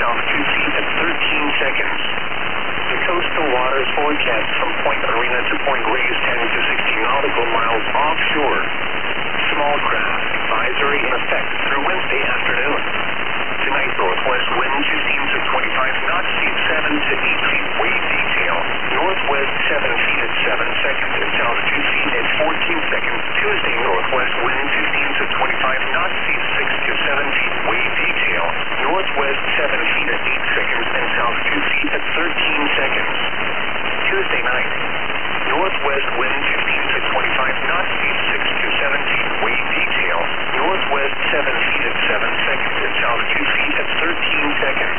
altitude feet at 13 seconds. The coastal waters forecast from Point Arena to Point Reyes 10 to 60 nautical miles offshore. Small craft advisory in effect through Wednesday afternoon. Tonight, northwest wind 15 to 25 knots, seas 7 to 8 feet. Wave detail, northwest 7 feet at 7 seconds. Its altitude feet at 14 seconds. Tuesday, northwest wind 15 to 25 knots, seas 6 to 7 feet. Wave detail, northwest 7 feet at 8 seconds. Its altitude feet at 13 seconds. Tuesday night, northwest wind 15 to 25 knots, seas 6 to 7 feet. Wave detail, northwest 7 feet at 7 seconds. Its altitude feet at 13 seconds.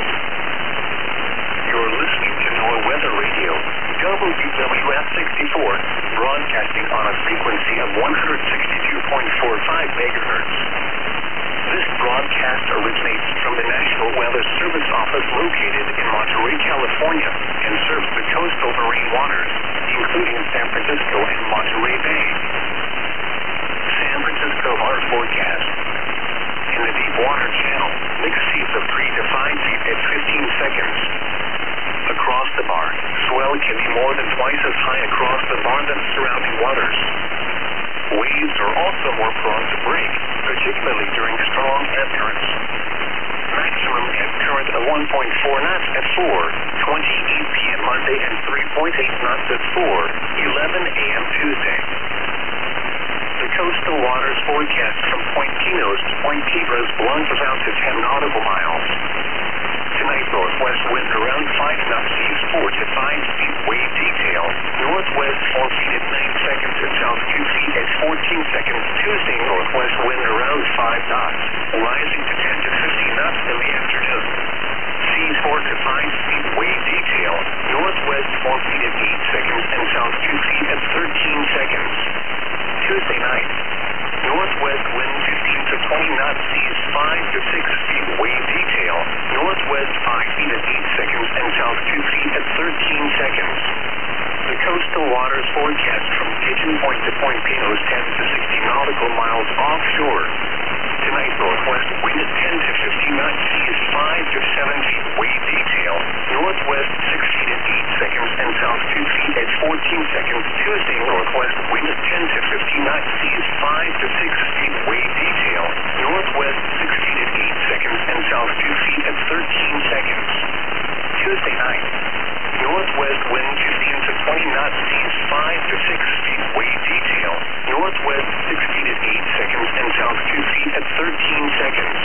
You're listening to NOAA Weather Radio, WWF 64, broadcasting on a frequency of 162.45 megahertz. This broadcast originates from the National Weather Service Office located in Monterey, California, and serves the coastal marine waters, including San Francisco and Monterey Bay. San Francisco our forecast. In the deep water channel, mixed seas of 3 to 5 feet at 15 seconds. Across the bar, swell can be more than twice as high across the bar than surrounding waters. Waves are also more prone to break, particularly during strong ebb currents. Maximum ebb current of 1.4 knots at 4:28 p.m. Monday and 3.8 knots at 4:11 a.m. Tuesday. The coastal waters forecast from Point Pinos to Point Piedras plunges out to 10 nautical miles. Tonight, northwest wind around 5 knots, seas 4 to 5 feet. Wave detail, northwest 4 feet at 9 seconds. Its altitude feet at 14 seconds. Tuesday, northwest wind around 5 knots, rising to 10 to 15 knots in the afternoon. Seas 4 to 5 feet. Wave detail, northwest 4 feet at 8 seconds. And altitude feet at 13 seconds. Tuesday night, northwest wind 15 to 20 knots, seas 5 to 6 feet. Wave detail, northwest 5 feet at 8 seconds. And altitude feet at 13 seconds. The coastal waters forecast from Pigeon Point to Point Pinos 10 to 60 nautical miles offshore. Tonight, northwest wind at 10 to 15 knots, seas 5 to 7 feet. Wave detail, northwest 6 feet at 8 seconds. And altitude feet at 14 seconds. Tuesday, northwest wind at 10 to 15 knots, seas 5 to 6 feet. Wave detail, northwest 6 feet at 8 seconds. And altitude feet at 13 seconds. Tuesday night, northwest wind 15 to 20 knots, seas 5 to 6 feet. Wave detail, northwest 6 feet at 8 seconds. And altitude feet at 13 seconds.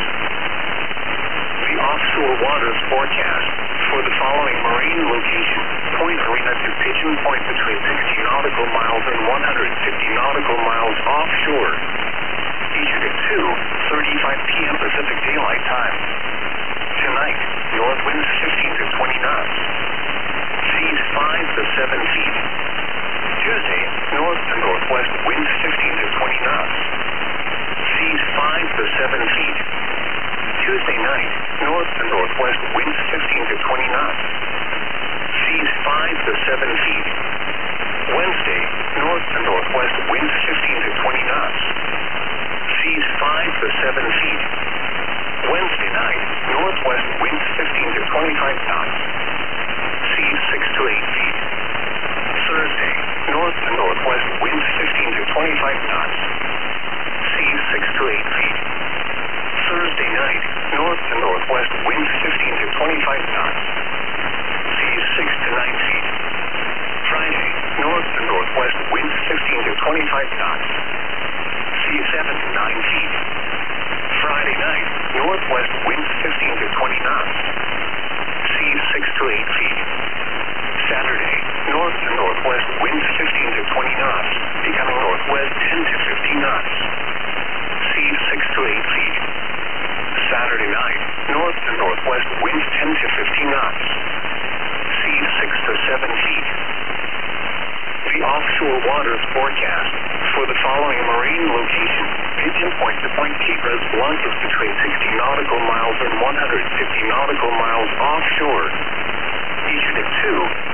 The offshore waters forecast for the following marine location: Point Arena to Pigeon Point between 60 nautical miles and 150 nautical miles offshore. Issued at 2:35 p.m. Pacific Daylight Time. Tonight, north winds 15 to 20 knots. Seas 5 to 7 feet. Tuesday, north to northwest winds 15 to 20 knots. Seas 5 to 7 feet. Tuesday night, north to northwest winds 15 to 20 knots. Seas 5 to 7 feet. Wednesday, north to northwest winds 15 to 20 knots. Seas 5 to 7 feet. Wednesday night, northwest winds 15 to 25 knots. Seas 6 to 8 feet. Thursday, north to northwest winds 15 to 25 knots. Seas 6 to 8 feet. Thursday night, north to northwest winds 15 to 25 knots. Seas 6 to 9 feet. Friday, north to northwest winds 15 to 25 knots. Seas 7 to 9 feet. Friday night, northwest winds 15 to 20 knots. Seas 6 to 8 feet. Saturday, north to northwest winds 15 to 20 knots, becoming northwest 10 to 15 knots. Seas 6 to 8 feet. Saturday night, north to northwest winds 10 to 15 knots. Seas 6 to 7 feet. The offshore waters forecast for the following marine location: Pigeon Point to Point Piedras plunges between 60 nautical miles and 150 nautical miles offshore. Issued at